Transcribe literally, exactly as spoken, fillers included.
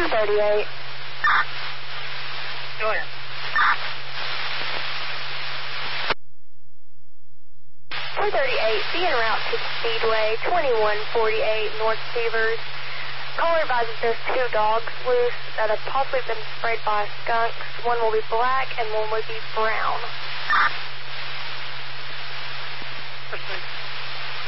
thirty-eight. Go ahead. four thirty-eight, be en route to Speedway, twenty-one forty-eight North Severs. Caller advises there's two dogs loose that have possibly been sprayed by skunks. One will be black and one will be brown. Perfect.